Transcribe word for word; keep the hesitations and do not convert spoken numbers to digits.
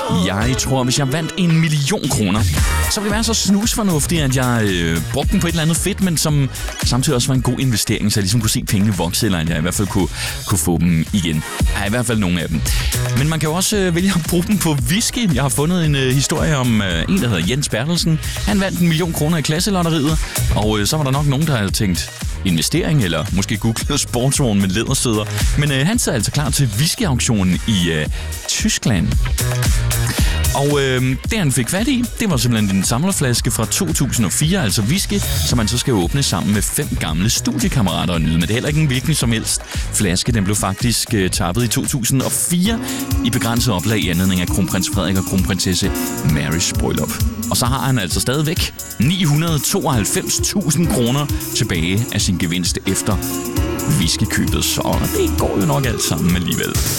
Jeg tror, hvis jeg vandt en million kroner, så ville det være så snusfornuftigt, at jeg øh, brugte den på et eller andet fedt, men som samtidig også var en god investering, så jeg ligesom kunne se pengene vokse, eller at jeg i hvert fald kunne, kunne få dem igen. Ja, i hvert fald nogle af dem. Men man kan jo også øh, vælge at bruge dem på whisky. Jeg har fundet en øh, historie om øh, en, der hedder Jens Bertelsen. Han vandt en million kroner i klasselotteriet, og øh, så var der nok nogen, der havde tænkt investering, eller måske googlet sportsvogn med lædersæder. Men øh, han sad altså klar til whisky-auktionen i øh, Tyskland. Og øh, det han fik fat i, det var simpelthen en samlerflaske fra to tusind og fire, altså whisky, som man så skal åbne sammen med fem gamle studiekammerater og nyde. Men det er heller ikke en hvilken som helst flaske. Den blev faktisk øh, tappet i to tusind og fire i begrænset oplag i anledning af kronprins Frederik og kronprinsesse Marys bryllup. Og så har han altså stadigvæk ni hundrede og tooghalvfems tusind kroner tilbage af sin gevinst efter whiskykøbet. Så det går jo nok alt sammen alligevel.